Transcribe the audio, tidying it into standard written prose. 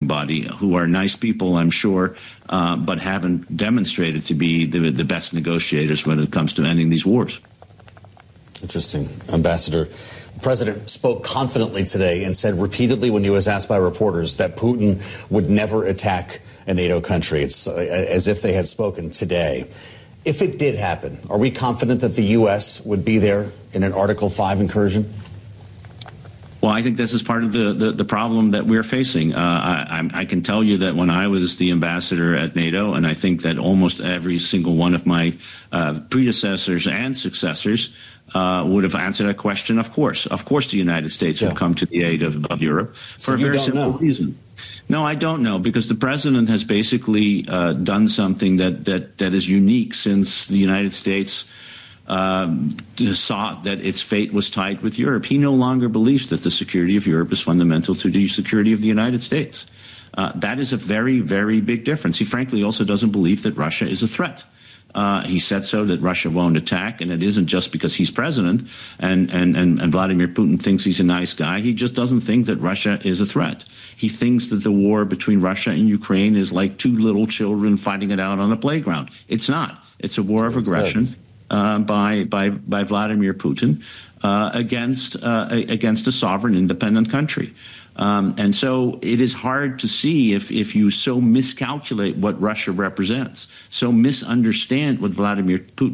body who are nice people, I'm sure, but haven't demonstrated to be the best negotiators when it comes to ending these wars. Interesting. Ambassador, the president spoke confidently today and said repeatedly when he was asked by reporters that Putin would never attack a NATO country. It's as if they had spoken today. If it did happen, are we confident that the U.S. would be there in an Article 5 incursion? Well, I think this is part of the problem that we're facing. I can tell you that when I was the ambassador at NATO, and I think that almost every single one of my predecessors and successors would have answered that question. Of course, the United States would come to the aid of Europe for a very simple reason. No, I don't know, because the president has basically done something that is unique since the United States saw that its fate was tied with Europe. He no longer believes that the security of Europe is fundamental to the security of the United States. That is a very, very big difference. He frankly also doesn't believe that Russia is a threat. He said so that Russia won't attack, and it isn't just because he's president and Vladimir Putin thinks he's a nice guy. He just doesn't think that Russia is a threat. He thinks that the war between Russia and Ukraine is like two little children fighting it out on a playground. It's not. It's a war of aggression by Vladimir Putin against a sovereign, independent country. And so it is hard to see if you so miscalculate what Russia represents, so misunderstand what Vladimir Putin